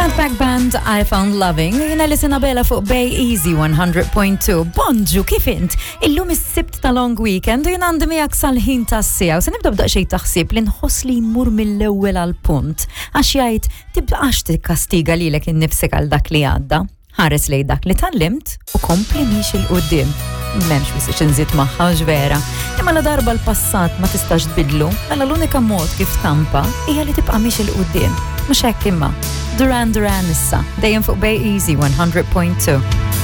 Fatback Band, I Found Loving, jina li Sinabella fuq Bay Easy 100.2. Bonġu, kif int? Illum is-sibt ta' long weekend u jina għandi miegħek sal-ħin tas-sija u se nibda b'daqsxejn taħsib li nħoss li jmur mill-ewwel għall-punt għax jgħid tibqax tikkastiga lilek innifsek għal dak li għadda. Ħares lejn dak li tallimt u kompli miex il-qudiem. M'hemmx biex inżid magħha vera. Imma la darba l-passat ma tistax tbidlu, mela l-unika mod kif tampa hija li tibqa' miex il-qudiem. Mhux hekk imma. Duran Duran issa, dejjem fuq Bay Easy 100.2.